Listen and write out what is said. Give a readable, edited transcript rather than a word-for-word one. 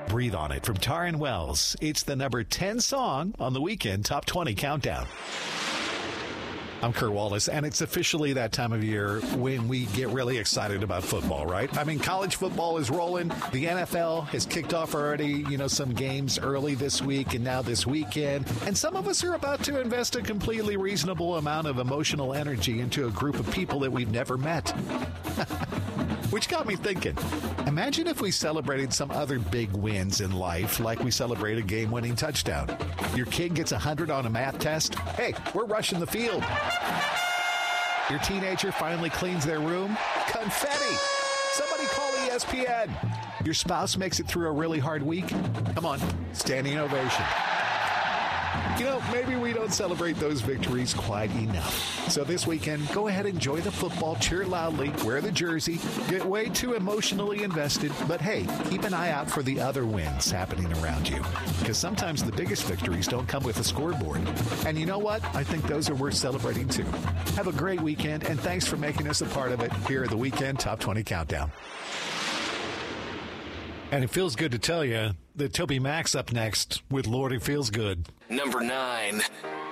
Breathe on It from Taryn Wells. It's the number 10 song on the Weekend Top 20 Countdown. I'm Kurt Wallace, and it's officially that time of year when we get really excited about football, right? I mean, college football is rolling. The NFL has kicked off already, some games early this week and now this weekend. And some of us are about to invest a completely reasonable amount of emotional energy into a group of people that we've never met. Which got me thinking, imagine if we celebrated some other big wins in life, like we celebrate a game-winning touchdown. Your kid gets 100 on a math test. Hey, we're rushing the field. Your teenager finally cleans their room. Confetti. Somebody call ESPN. Your spouse makes it through a really hard week. Come on, standing ovation. Maybe we don't celebrate those victories quite enough. So this weekend, go ahead, enjoy the football, cheer loudly, wear the jersey, get way too emotionally invested. But hey, keep an eye out for the other wins happening around you. Because sometimes the biggest victories don't come with a scoreboard. And you know what? I think those are worth celebrating too. Have a great weekend, and thanks for making us a part of it here at the Weekend Top 20 Countdown. And it feels good to tell you that Toby Mac's up next with Lord It Feels Good. Number 9.